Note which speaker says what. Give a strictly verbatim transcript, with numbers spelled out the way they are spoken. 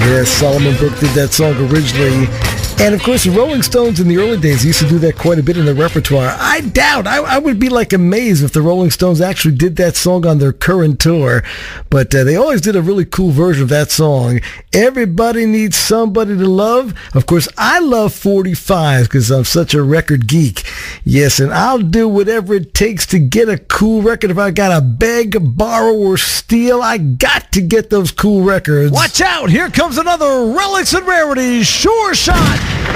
Speaker 1: Yes, Solomon Burke did that song originally. And, of course, the Rolling Stones in the early days used to do that quite a bit in their repertoire. I doubt, I, I would be, like, amazed if the Rolling Stones actually did that song on their current tour. But uh, they always did a really cool version of that song. Everybody needs somebody to love. Of course, I love forty-fives because I'm such a record geek. Yes, and I'll do whatever it takes to get a cool record. If I got to beg, borrow, or steal, I got to get those cool records.
Speaker 2: Watch out! Here comes another Relics and Rarities Sure Shot!